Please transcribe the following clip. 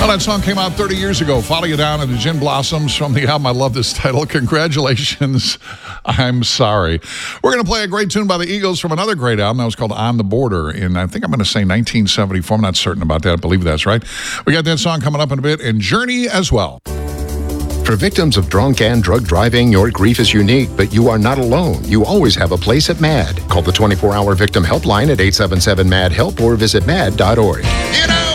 Well, that song came out 30 years ago. Follow You Down and the Gin Blossoms from the album. I love this title. Congratulations. I'm sorry. We're going to play a great tune by the Eagles from another great album that was called On the Border in, I think I'm going to say 1974. I'm not certain about that. I believe that's right. We got that song coming up in a bit, and Journey as well. For victims of drunk and drug driving, your grief is unique, but you are not alone. You always have a place at MAD. Call the 24-hour victim helpline at 877-MAD-HELP or visit mad.org.